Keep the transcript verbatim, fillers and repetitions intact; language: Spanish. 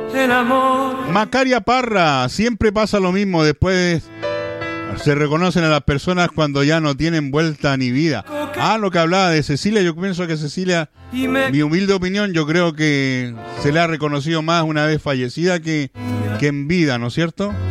el amor. Macaria Parra, siempre pasa lo mismo, después se reconocen a las personas cuando ya no tienen vuelta ni vida. Ah, lo que hablaba de Cecilia, yo pienso que Cecilia, mi humilde opinión, yo creo que se le ha reconocido más una vez fallecida que, que en vida, ¿no es cierto?